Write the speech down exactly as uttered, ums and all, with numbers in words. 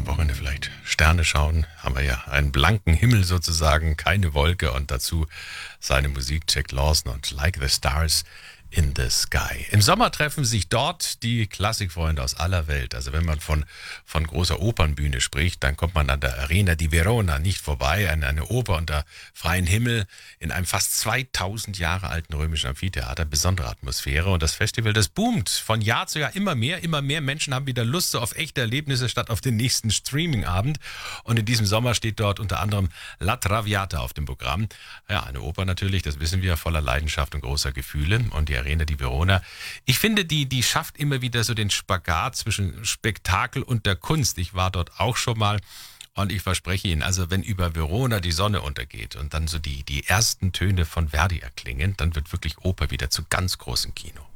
am Wochenende vielleicht Sterne schauen, haben wir ja einen blanken Himmel sozusagen, keine Wolke und dazu seine Musik Jack Lawson und Like the Stars in the Sky. Im Sommer treffen sich dort die Klassikfreunde aus aller Welt. Also wenn man von, von großer Opernbühne spricht, dann kommt man an der Arena di Verona nicht vorbei, an eine Oper unter freiem Himmel in einem fast zweitausend Jahre alten römischen Amphitheater. Besondere Atmosphäre und das Festival, das boomt von Jahr zu Jahr immer mehr. Immer mehr Menschen haben wieder Lust so auf echte Erlebnisse statt auf den nächsten Streaming-Abend. Und in diesem Sommer steht dort unter anderem La Traviata auf dem Programm. Ja, eine Oper natürlich, das wissen wir, voller Leidenschaft und großer Gefühle. Und die Arena di Verona. Ich finde, die, die schafft immer wieder so den Spagat zwischen Spektakel und der Kunst. Ich war dort auch schon mal und ich verspreche Ihnen, also wenn über Verona die Sonne untergeht und dann so die, die ersten Töne von Verdi erklingen, dann wird wirklich Oper wieder zu ganz großem Kino.